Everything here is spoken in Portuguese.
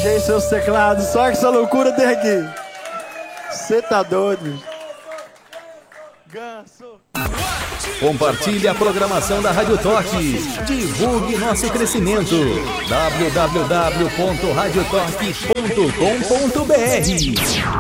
Arranjei seus teclados, só que essa loucura tem aqui. Você tá doido? Ganso. Compartilhe a programação da Rádio Toque. Divulgue nosso crescimento. www.radiotoque.com.br